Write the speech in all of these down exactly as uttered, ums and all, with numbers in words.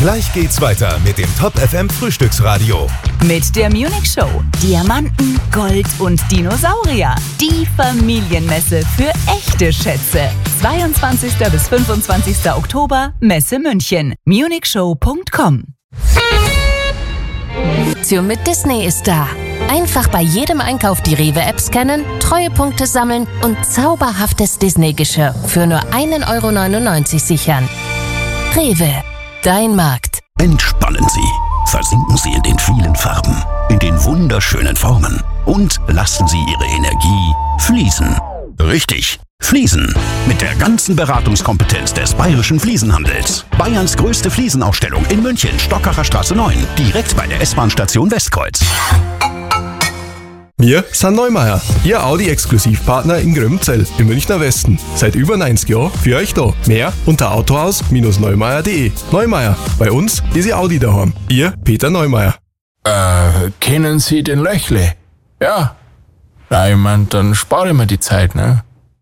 Gleich geht's weiter mit dem Top F M Frühstücksradio. Mit der Munich Show. Diamanten, Gold und Dinosaurier. Die Familienmesse für echte Schätze. zweiundzwanzigsten bis fünfundzwanzigsten Oktober, Messe München. munich show punkt com. Aktion mit Disney ist da. Einfach bei jedem Einkauf die Rewe-App scannen, Treuepunkte sammeln und zauberhaftes Disney-Geschirr für nur ein Euro neunundneunzig sichern. Rewe, dein Markt. Entspannen Sie. Versinken Sie in den vielen Farben, in den wunderschönen Formen und lassen Sie Ihre Energie fließen. Richtig, fließen. Mit der ganzen Beratungskompetenz des Bayerischen Fliesenhandels. Bayerns größte Fliesenausstellung in München, Stockacher Straße neun, direkt bei der S-Bahn-Station Westkreuz. Wir sind Neumeier, Ihr Audi-Exklusivpartner in Grömzell im Münchner Westen. Seit über neunzig Jahren für euch da. Mehr unter autohaus Bindestrich neumeier punkt de. Neumeier, bei uns ist Ihr Audi daheim. Ihr Peter Neumeier. Äh, kennen Sie den Löchle? Ja. Na, ich mein, dann spare ich mir die Zeit, ne?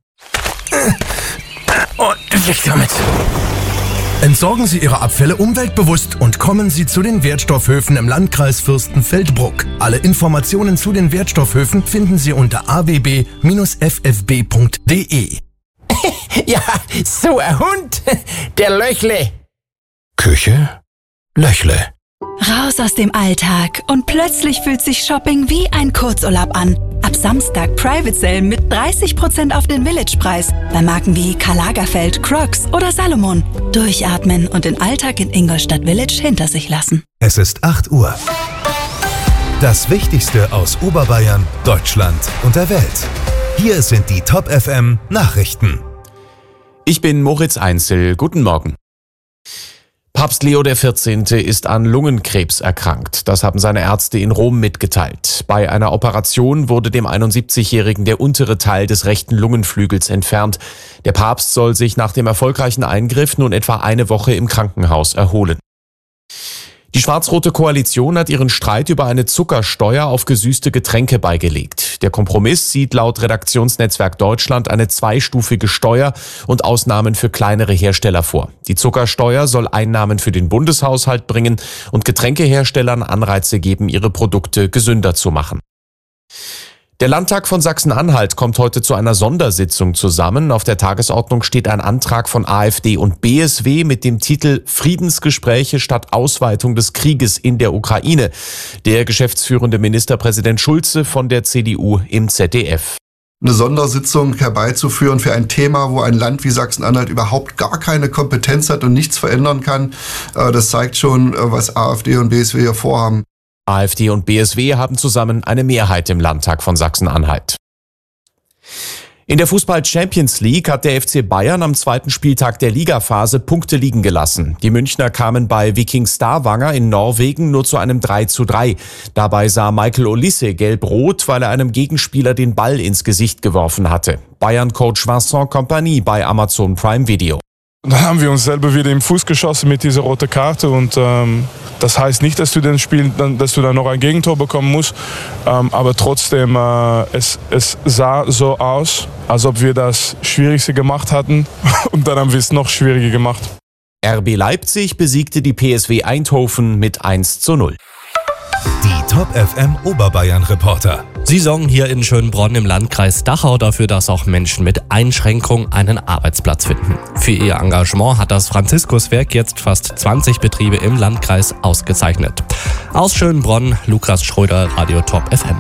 Und weg damit. Entsorgen Sie Ihre Abfälle umweltbewusst und kommen Sie zu den Wertstoffhöfen im Landkreis Fürstenfeldbruck. Alle Informationen zu den Wertstoffhöfen finden Sie unter a w b Bindestrich f f b punkt de. Ja, so ein Hund. Der Löchle. Küche Löchle. Raus aus dem Alltag und plötzlich fühlt sich Shopping wie ein Kurzurlaub an. Ab Samstag Private Sale mit dreißig Prozent auf den Village-Preis bei Marken wie Karl Lagerfeld, Crocs oder Salomon. Durchatmen und den Alltag in Ingolstadt Village hinter sich lassen. Es ist acht Uhr. Das Wichtigste aus Oberbayern, Deutschland und der Welt. Hier sind die Top F M Nachrichten. Ich bin Moritz Einzel. Guten Morgen. Papst Leo der vierzehnte ist an Lungenkrebs erkrankt. Das haben seine Ärzte in Rom mitgeteilt. Bei einer Operation wurde dem einundsiebzigjährigen der untere Teil des rechten Lungenflügels entfernt. Der Papst soll sich nach dem erfolgreichen Eingriff nun etwa eine Woche im Krankenhaus erholen. Die schwarz-rote Koalition hat ihren Streit über eine Zuckersteuer auf gesüßte Getränke beigelegt. Der Kompromiss sieht laut Redaktionsnetzwerk Deutschland eine zweistufige Steuer und Ausnahmen für kleinere Hersteller vor. Die Zuckersteuer soll Einnahmen für den Bundeshaushalt bringen und Getränkeherstellern Anreize geben, ihre Produkte gesünder zu machen. Der Landtag von Sachsen-Anhalt kommt heute zu einer Sondersitzung zusammen. Auf der Tagesordnung steht ein Antrag von AfD und B S W mit dem Titel Friedensgespräche statt Ausweitung des Krieges in der Ukraine. Der geschäftsführende Ministerpräsident Schulze von der C D U im Z D F. Eine Sondersitzung herbeizuführen für ein Thema, wo ein Land wie Sachsen-Anhalt überhaupt gar keine Kompetenz hat und nichts verändern kann, das zeigt schon, was AfD und B S W hier vorhaben. AfD und B S W haben zusammen eine Mehrheit im Landtag von Sachsen-Anhalt. In der Fußball-Champions League hat der F C Bayern am zweiten Spieltag der Ligaphase Punkte liegen gelassen. Die Münchner kamen bei Viking Stavanger in Norwegen nur zu einem drei zu drei. Dabei sah Michael Olise gelb-rot, weil er einem Gegenspieler den Ball ins Gesicht geworfen hatte. Bayern-Coach Vincent Kompany bei Amazon Prime Video. Dann haben wir uns selber wieder im Fuß geschossen mit dieser roten Karte und ähm, das heißt nicht, dass du den Spiel, dass du dann noch ein Gegentor bekommen musst, ähm, aber trotzdem äh, es, es sah so aus, als ob wir das Schwierigste gemacht hatten und dann haben wir es noch schwieriger gemacht. R B Leipzig besiegte die P S V Eindhoven mit eins zu null. Die Top F M Oberbayern Reporter. Sie sorgen hier in Schönbrunn im Landkreis Dachau dafür, dass auch Menschen mit Einschränkung einen Arbeitsplatz finden. Für ihr Engagement hat das Franziskuswerk jetzt fast zwanzig Betriebe im Landkreis ausgezeichnet. Aus Schönbrunn, Lukas Schröder, Radio Top F M.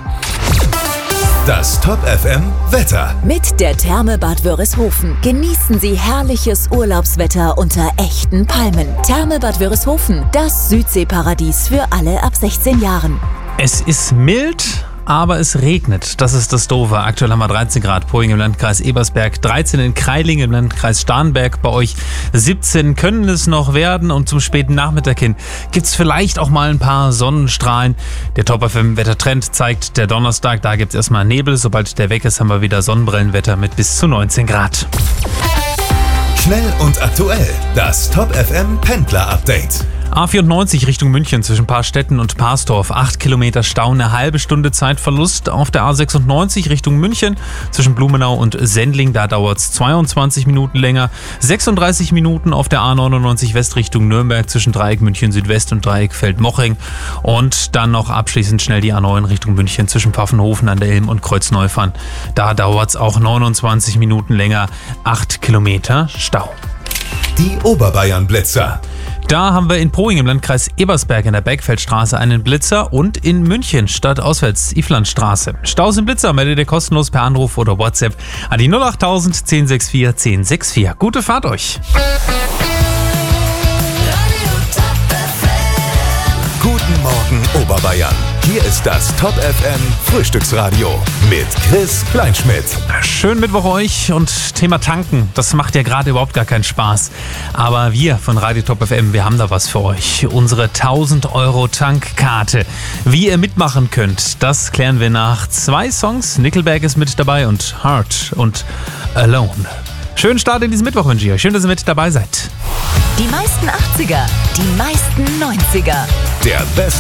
Das Top F M Wetter. Mit der Therme Bad Wörishofen genießen Sie herrliches Urlaubswetter unter echten Palmen. Therme Bad Wörishofen, das Südseeparadies für alle ab sechzehn Jahren. Es ist mild, aber es regnet. Das ist das Doofe. Aktuell haben wir dreizehn Grad Poing im Landkreis Ebersberg, dreizehn in Kreiling im Landkreis Starnberg. Bei euch siebzehn können es noch werden und zum späten Nachmittag hin gibt es vielleicht auch mal ein paar Sonnenstrahlen. Der Top F M Wettertrend zeigt der Donnerstag, da gibt es erstmal Nebel. Sobald der weg ist, haben wir wieder Sonnenbrillenwetter mit bis zu neunzehn Grad. Schnell und aktuell, das Top F M Pendler Update. A vierundneunzig Richtung München zwischen Paarstetten und Parsdorf. acht Kilometer Stau, eine halbe Stunde Zeitverlust. Auf der A sechsundneunzig Richtung München zwischen Blumenau und Sendling. Da dauert es zweiundzwanzig Minuten länger. sechsunddreißig Minuten auf der A neunundneunzig West Richtung Nürnberg zwischen Dreieck München Südwest und Dreieck Feldmoching. Und dann noch abschließend schnell die A neun Richtung München zwischen Pfaffenhofen an der Ilm und Kreuzneufern. Da dauert es auch neunundzwanzig Minuten länger. acht Kilometer Stau. Die Oberbayern-Blitzer. Da haben wir in Poing im Landkreis Ebersberg in der Bergfeldstraße einen Blitzer und in München stadtauswärts Iflandstraße. Staus im Blitzer meldet ihr kostenlos per Anruf oder WhatsApp an die null achttausend zehn sechs vier zehn sechs vier. Gute Fahrt euch! Guten Morgen Oberbayern. Hier ist das Top F M Frühstücksradio mit Chris Kleinschmidt. Schönen Mittwoch euch und Thema Tanken. Das macht ja gerade überhaupt gar keinen Spaß. Aber wir von Radio Top F M, wir haben da was für euch. Unsere tausend Euro Tankkarte. Wie ihr mitmachen könnt, das klären wir nach zwei Songs. Nickelback ist mit dabei und Heart und Alone. Schönen Start in diesen Mittwoch wünsche ich euch. Schön, dass ihr mit dabei seid. Die meisten achtziger, die meisten neunziger. Der Best